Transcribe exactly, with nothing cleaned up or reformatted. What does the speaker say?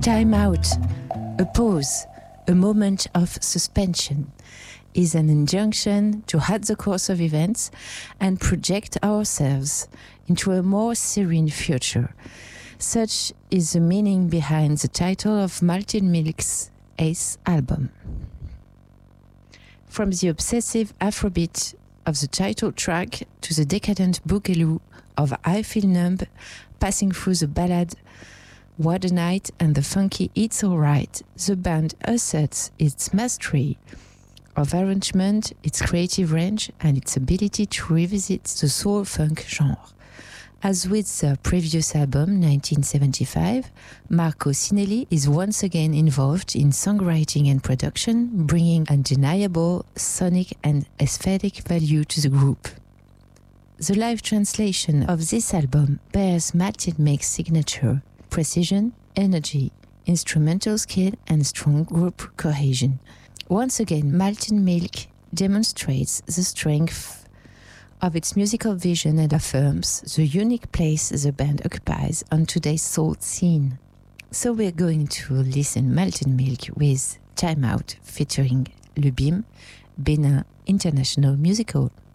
Time out, a pause, a moment of suspension, is an injunction to halt the course of events and project ourselves into a more serene future. Such is the meaning behind the title of Maltin Milk's eighth album. From the obsessive Afrobeat of the title track to the decadent boogaloo of I Feel Numb, passing through the ballad What a Night and the funky It's Alright, the band asserts its mastery of arrangement, its creative range, and its ability to revisit the soul-funk genre. As with the previous album, nineteen seventy-five, Marco Sinelli is once again involved in songwriting and production, bringing undeniable sonic and aesthetic value to the group. The live translation of this album bears Maltin Milk's signature: precision, energy, instrumental skill, and strong group cohesion. Once again, Maltin Milk demonstrates the strength of its musical vision and affirms the unique place the band occupies on today's soul scene. So we're going to listen Maltin Milk with Time Out featuring Lubim, Benin International Musical.